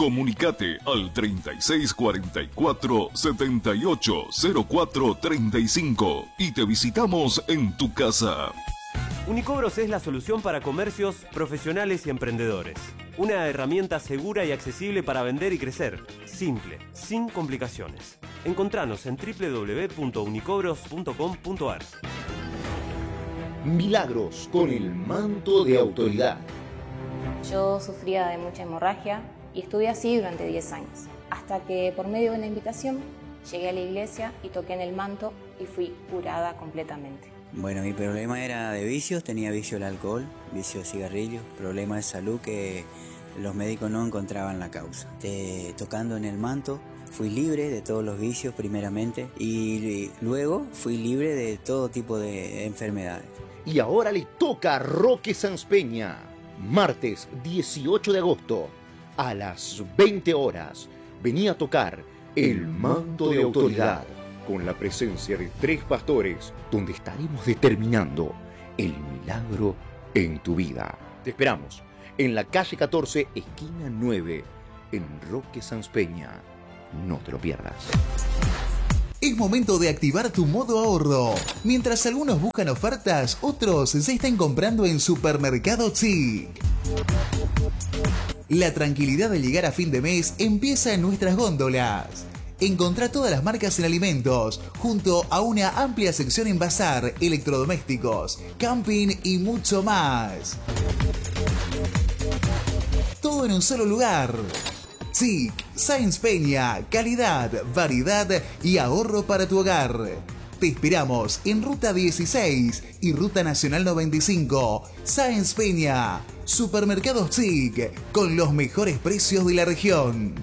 Comunicate al 3644-780435 y te visitamos en tu casa. Unicobros es la solución para comercios, profesionales y emprendedores. Una herramienta segura y accesible para vender y crecer. Simple, sin complicaciones. Encontranos en www.unicobros.com.ar. Milagros con el manto de autoridad. Yo sufría de mucha hemorragia y estuve así durante 10 años, hasta que por medio de una invitación llegué a la iglesia y toqué en el manto y fui curada completamente. Bueno, mi problema era de vicios, tenía vicio del alcohol, vicio de cigarrillos, problema de salud que los médicos no encontraban la causa. Tocando en el manto fui libre de todos los vicios primeramente y luego fui libre de todo tipo de enfermedades. Y ahora le toca a Roque Sanz Peña, martes 18 de agosto a las 20 horas. Venía a tocar el manto de autoridad con la presencia de 3 pastores, donde estaremos determinando el milagro en tu vida. Te esperamos en la calle 14, esquina 9, en Roque Sanz Peña. No te lo pierdas. Es momento de activar tu modo ahorro. Mientras algunos buscan ofertas, otros se están comprando en Supermercado Chic. La tranquilidad de llegar a fin de mes empieza en nuestras góndolas. Encontrá todas las marcas en alimentos, junto a una amplia sección en bazar, electrodomésticos, camping y mucho más. Todo en un solo lugar. Chic, Sáenz Peña, calidad, variedad y ahorro para tu hogar. Te esperamos en Ruta 16 y Ruta Nacional 95, Sáenz Peña, Supermercados Chic, con los mejores precios de la región.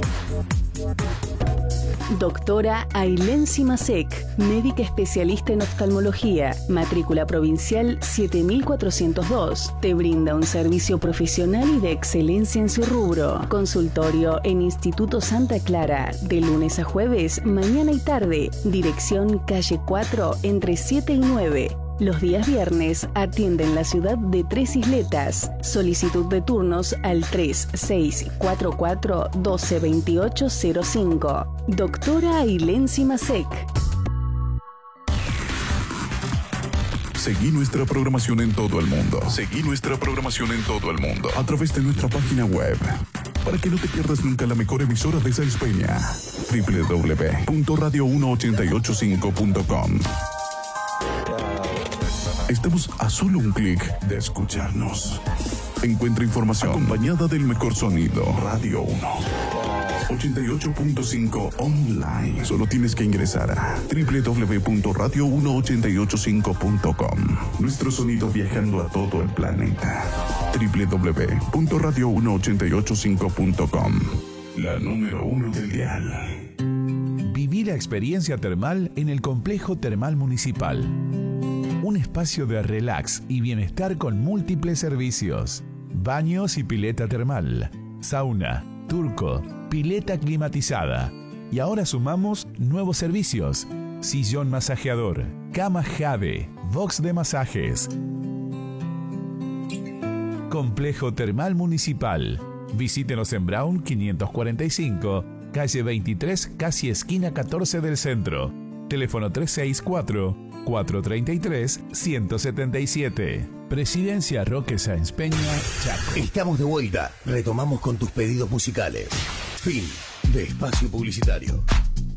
Doctora Ailén Simasek, médica especialista en oftalmología, matrícula provincial 7402. Te brinda un servicio profesional y de excelencia en su rubro. Consultorio en Instituto Santa Clara, de lunes a jueves, mañana y tarde. Dirección calle 4, entre 7 y 9. Los días viernes atiende en la ciudad de Tres Isletas. Solicitud de turnos al 3644-122805. Doctora Ailén Simasek. Seguí nuestra programación en todo el mundo. Seguí nuestra programación en todo el mundo a través de nuestra página web, para que no te pierdas nunca la mejor emisora de Sáenz Peña. www.radio188.5.com. Estamos a solo un clic de escucharnos. Encuentra información acompañada del mejor sonido. Radio 1 88.5 online. Solo tienes que ingresar a www.radio188.5.com. Nuestro sonido viajando a todo el planeta. www.radio188.5.com. La número 1 del dial. Viví la experiencia termal en el Complejo Termal Municipal. Un espacio de relax y bienestar con múltiples servicios. Baños y pileta termal, sauna, turco, pileta climatizada. Y ahora sumamos nuevos servicios: sillón masajeador, cama Jade, box de masajes. Complejo Termal Municipal. Visítenos en Brown 545, calle 23, casi esquina 14 del centro. Teléfono 364-433-177. Presidencia Roque Sáenz Peña, Chaco. Estamos de vuelta. Retomamos con tus pedidos musicales. Fin de espacio publicitario.